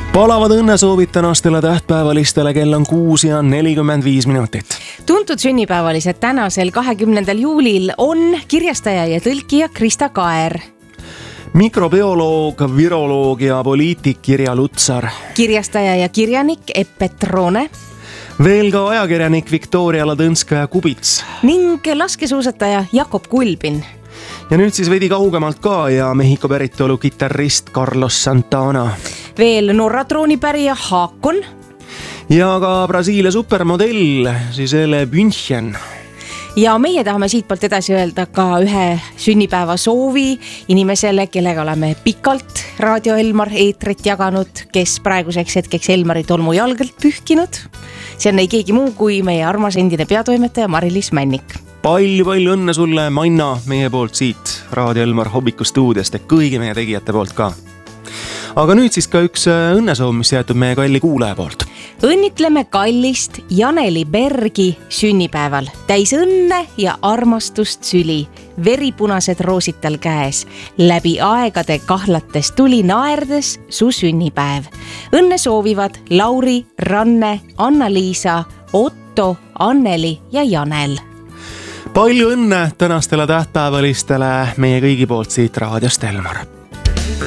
Palavad õnnesoovid tänastele tähtpäevalistele, kell on 6:45. Tuntud sünnipäevalised tänasel 20. juulil on kirjastaja ja tõlkija Krista Kaer, mikrobioloog, viroloog ja poliitik Irja Lutsar, kirjastaja ja kirjanik Epp Petrone, veel ka ajakirjanik Viktoria Ladõnskaja-Kubits ning laskesuusataja Jakob Kulbin. Ja nüüd siis veidi kaugemalt ka ja Mehhiko päritolu kitarrist Carlos Santana. Veel Norra troonipärija Haakon. Ja ka Brasiilia supermodell Gisele Bündchen. Ja meie tahame siitpoolt edasi öelda ka ühe sünnipäeva soovi inimesele, kellega oleme pikalt Raadio Elmar eetrit jaganud, kes praeguseks hetkeks Elmari tolmujalgalt pühkinud. See on ei keegi muu kui meie armas endine peatoimetaja Mari-Liis Männik. Palju õnne sulle, Manna, meie poolt siit Raadio Elmar hommikustuudiost ja kõigi meie tegijate poolt ka. Aga nüüd siis ka üks õnnesoov, mis jäetud meie kalli kuulaja poolt. Õnnitleme kallist Janeli Bergi sünnipäeval. Täis õnne ja armastust süli. Veripunased roosid tal käes. Läbi aegade kahlates tuli naerdes su sünnipäev. Õnne soovivad Lauri, Ranne, Anna-Liisa, Otto, Anneli ja Janel. Palju õnne tänastele tähtpäevalistele meie kõigi poolt siit Raadiost Elmar.